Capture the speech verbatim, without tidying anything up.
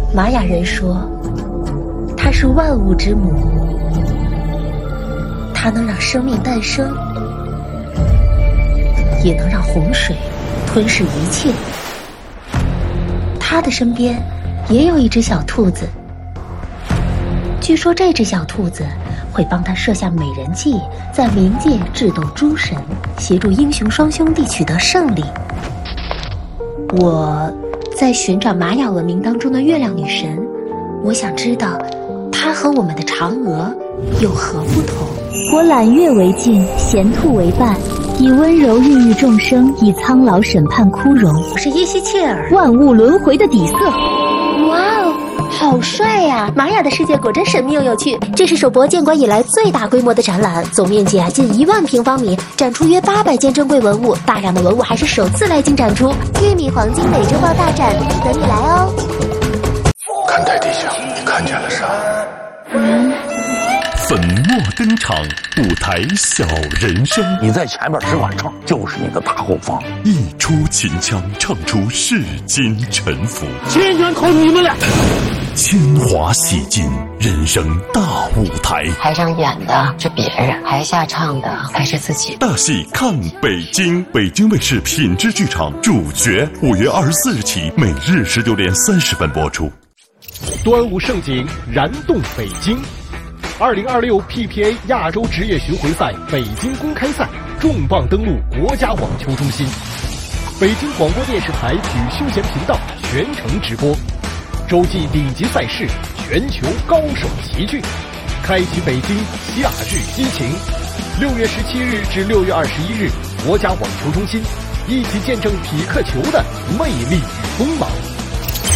玛雅人说，它是万物之母，它能让生命诞生，也能让洪水吞噬一切。他的身边也有一只小兔子，据说这只小兔子会帮他设下美人计，在冥界智斗诸神，协助英雄双兄弟取得胜利。我在寻找玛雅文明当中的月亮女神，我想知道她和我们的嫦娥有何不同。 我揽月为镜，衔兔为伴，以温柔孕育众生，以苍老审判枯荣。 我是耶西切尔， 万物轮回的底色。 哇哦，好帅呀！玛雅的世界果真神秘又有趣。这是首博建馆以来最大规模的展览，总面积啊近一万平方米，展出约八百件珍贵文物，大量的文物还是首次来京展出。玉米黄金美洲豹大展等你来哦！ 看台地下，你看见了啥？ 嗯。 粉墨登场，舞台小人生。 你在前面只管唱，就是你的大后方。 一出秦腔，唱出世间沉浮。 千元扣你们俩。 铅华洗尽，人生大舞台。 台上演的是别人，台下唱的还是自己。 大戏看北京，北京卫视品质剧场主角，五月二十四日起，每日十九点三十分播出。 端午盛景燃动北京。二零二六 P P A 亚洲职业巡回赛北京公开赛重磅登陆国家网球中心，北京广播电视台体育休闲频道全程直播，洲际顶级赛事，全球高手齐聚，开启北京夏日激情。六月十七日至六月二十一日，国家网球中心，一起见证匹克球的魅力与锋芒。